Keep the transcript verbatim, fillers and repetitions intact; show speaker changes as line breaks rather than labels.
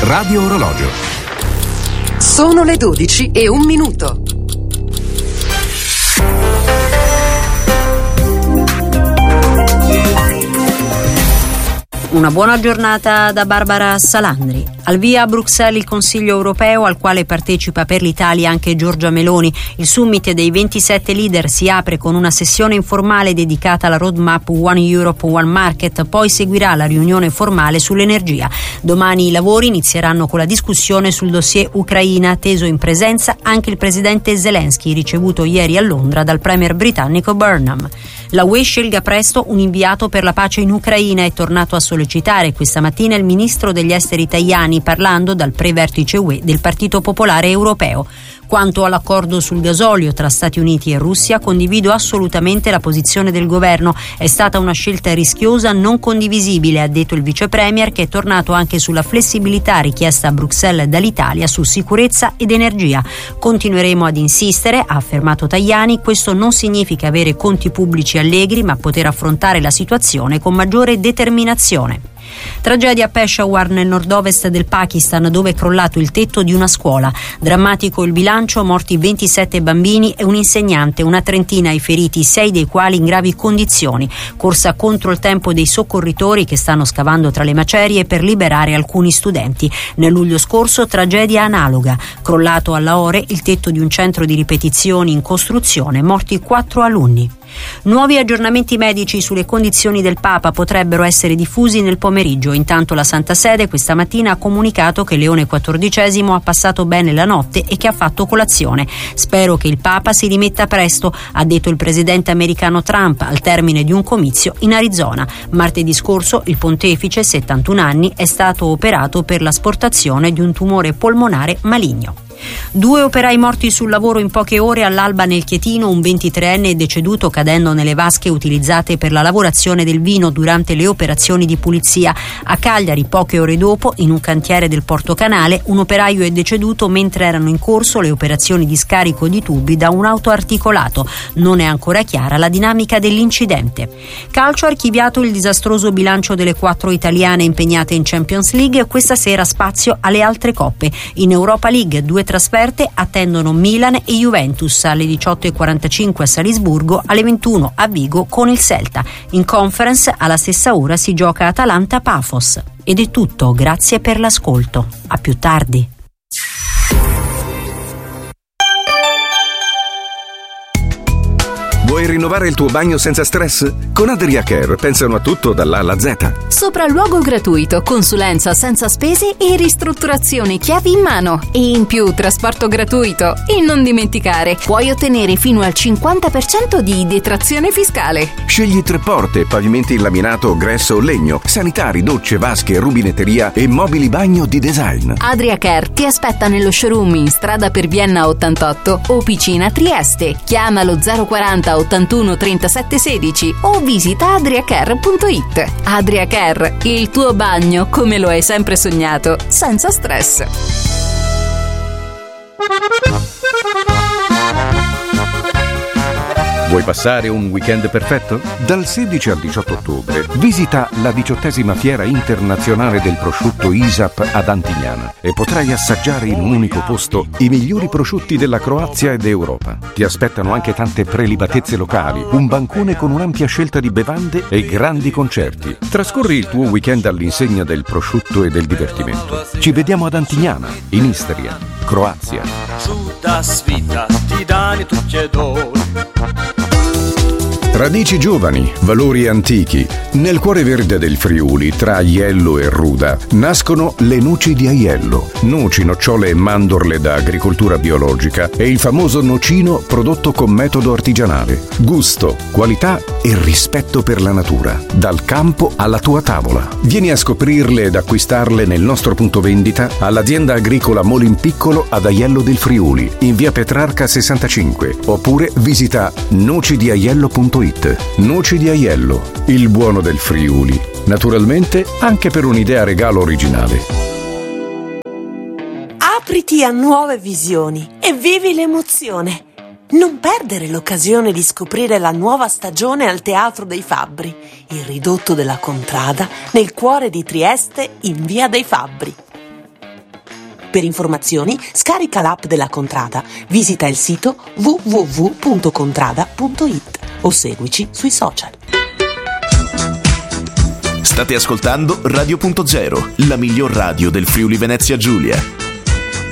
Radio Orologio.
Sono le dodici e un minuto.
Una buona giornata da Barbara Salandri. Al via a Bruxelles il Consiglio europeo, al quale partecipa per l'Italia anche Giorgia Meloni. Il summit dei ventisette leader si apre con una sessione informale dedicata alla roadmap One Europe, One Market, poi seguirà la riunione formale sull'energia. Domani i lavori inizieranno con la discussione sul dossier Ucraina, teso in presenza anche il presidente Zelensky, ricevuto ieri a Londra dal premier britannico Burnham. La U E scelga presto un inviato per la pace in Ucraina. È tornato a sollecitare questa mattina il ministro degli esteri Tajani, parlando dal pre-vertice U E del Partito Popolare Europeo. Quanto all'accordo sul gasolio tra Stati Uniti e Russia, condivido assolutamente la posizione del governo. È stata una scelta rischiosa, non condivisibile, ha detto il vice premier, che è tornato anche sulla flessibilità richiesta a Bruxelles dall'Italia su sicurezza ed energia. Continueremo ad insistere, ha affermato Tajani. Questo non significa avere conti pubblici allegri, ma poter affrontare la situazione con maggiore determinazione. Tragedia a Peshawar, nel nord-ovest del Pakistan, dove è crollato il tetto di una scuola. Drammatico il bilancio, morti ventisette bambini e un insegnante, una trentina i feriti, sei dei quali in gravi condizioni. Corsa contro il tempo dei soccorritori che stanno scavando tra le macerie per liberare alcuni studenti. Nel luglio scorso tragedia analoga, crollato a Lahore il tetto di un centro di ripetizioni in costruzione, morti quattro alunni. Nuovi aggiornamenti medici sulle condizioni del Papa potrebbero essere diffusi nel pomeriggio. Intanto la Santa Sede questa mattina ha comunicato che Leone quattordicesimo ha passato bene la notte e che ha fatto colazione. Spero che il Papa si rimetta presto, ha detto il presidente americano Trump al termine di un comizio in Arizona. Martedì scorso il pontefice, settantuno anni, è stato operato per l'asportazione di un tumore polmonare maligno. Due operai morti sul lavoro in poche ore all'Alba nel Chietino. Un ventitreenne è deceduto cadendo nelle vasche utilizzate per la lavorazione del vino durante le operazioni di pulizia. A Cagliari, poche ore dopo, in un cantiere del Porto Canale, un operaio è deceduto mentre erano in corso le operazioni di scarico di tubi da un autoarticolato. Non è ancora chiara la dinamica dell'incidente. Calcio, archiviato il disastroso bilancio delle quattro italiane impegnate in Champions League. Questa sera spazio alle altre coppe. In Europa League due trasferte attendono Milan e Juventus, alle diciotto e quarantacinque a Salisburgo, alle ventuno a Vigo con il Celta. In Conference alla stessa ora si gioca Atalanta-Pafos. Ed è tutto, grazie per l'ascolto. A più tardi.
Vuoi rinnovare il tuo bagno senza stress? Con Adria Care pensano a tutto dall'A alla Z.
Sopralluogo gratuito, consulenza senza spese e ristrutturazioni chiavi in mano. E in più trasporto gratuito. E non dimenticare, puoi ottenere fino al cinquanta per cento di detrazione fiscale.
Scegli tre porte, pavimenti in laminato, gresso o legno, sanitari, docce, vasche, rubinetteria e mobili bagno di design.
Adria Care ti aspetta nello showroom in strada per Vienna ottantotto o Picina Trieste. Chiamalo zero quaranta ottantuno trentasette sedici o visita adriacare punto it. Adriacare, il tuo bagno come lo hai sempre sognato, senza stress.
Vuoi passare un weekend perfetto? Dal sedici al diciotto ottobre visita la diciottesima fiera internazionale del prosciutto I S A P ad Antignana e potrai assaggiare in un unico posto i migliori prosciutti della Croazia ed Europa. Ti aspettano anche tante prelibatezze locali, un bancone con un'ampia scelta di bevande e grandi concerti. Trascorri il tuo weekend all'insegna del prosciutto e del divertimento. Ci vediamo ad Antignana, in Istria, Croazia.
Radici giovani, valori antichi. Nel cuore verde del Friuli, tra Aiello e Ruda, nascono le noci di Aiello. Noci, nocciole e mandorle da agricoltura biologica e il famoso nocino prodotto con metodo artigianale. Gusto, qualità e rispetto per la natura. Dal campo alla tua tavola. Vieni a scoprirle ed acquistarle nel nostro punto vendita all'azienda agricola Molin Piccolo ad Aiello del Friuli, in via Petrarca sessantacinque, oppure visita noci di aiello punto it. Noci di Aiello, il buono del Friuli. Naturalmente anche per un'idea regalo originale.
Apriti a nuove visioni e vivi l'emozione. Non perdere l'occasione di scoprire la nuova stagione al Teatro dei Fabbri, il ridotto della Contrada, nel cuore di Trieste, in via dei Fabbri. Per informazioni scarica l'app della Contrada, visita il sito w w w punto contrada punto i t o seguici sui social.
State ascoltando Radio Punto Zero, la miglior radio del Friuli Venezia Giulia.